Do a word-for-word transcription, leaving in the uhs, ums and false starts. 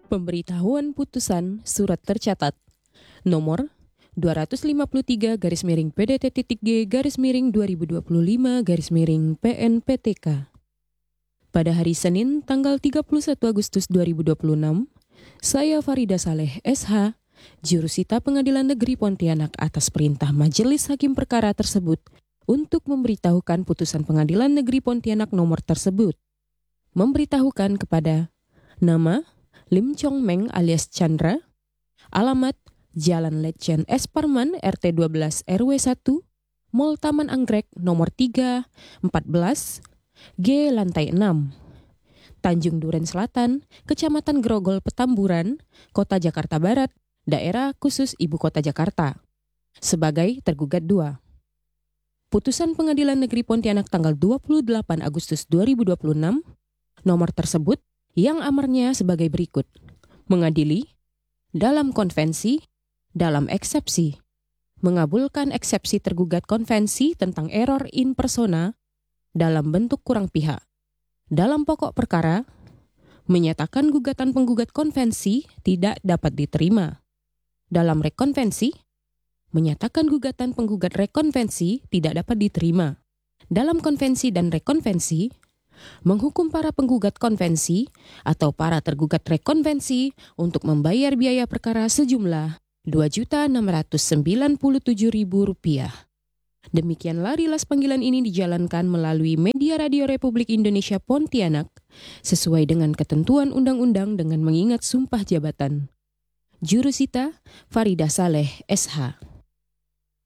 Pemberitahuan putusan surat tercatat nomor dua ratus lima puluh tiga garis miring P D T.G garis miring dua ribu dua puluh lima garis miring P N P T K. Pada hari Senin tanggal tiga puluh satu Agustus dua ribu dua puluh enam, saya Farida Saleh S H, Jurusita Pengadilan Negeri Pontianak atas perintah Majelis Hakim Perkara tersebut untuk memberitahukan putusan Pengadilan Negeri Pontianak nomor tersebut. Memberitahukan kepada nama Lim Chong Meng alias Chandra, alamat Jalan Letjen S. Parman R T dua belas R W satu, Mall Taman Anggrek nomor tiga, empat belas, G lantai enam, Tanjung Duren Selatan, Kecamatan Grogol Petamburan, Kota Jakarta Barat, Daerah Khusus Ibu Kota Jakarta, sebagai tergugat dua. Putusan Pengadilan Negeri Pontianak tanggal dua puluh delapan Agustus dua ribu dua puluh enam, nomor tersebut yang amarnya sebagai berikut. Mengadili, dalam konvensi, dalam eksepsi, mengabulkan eksepsi tergugat konvensi tentang error in persona dalam bentuk kurang pihak. Dalam pokok perkara, menyatakan gugatan penggugat konvensi tidak dapat diterima. Dalam rekonvensi, menyatakan gugatan penggugat rekonvensi tidak dapat diterima. Dalam konvensi dan rekonvensi, menghukum para penggugat konvensi atau para tergugat rekonvensi untuk membayar biaya perkara sejumlah dua juta enam ratus sembilan puluh tujuh ribu rupiah. Demikianlah rilas panggilan ini dijalankan melalui media Radio Republik Indonesia Pontianak sesuai dengan ketentuan undang-undang dengan mengingat sumpah jabatan. Jurusita Farida Saleh S H.